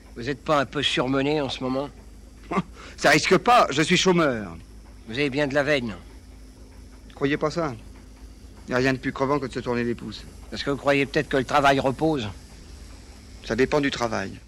Vous êtes pas un peu surmené en ce moment? Ça risque pas, je suis chômeur. Vous avez bien de la veine. Croyez pas ça. Y a rien de plus crevant que de se tourner les pouces. Parce que vous croyez peut-être que le travail repose. Ça dépend du travail.